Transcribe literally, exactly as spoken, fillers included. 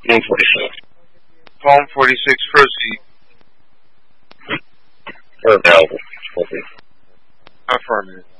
Palm forty-six. Palm forty-six, proceed. We're available. Okay. Affirmative.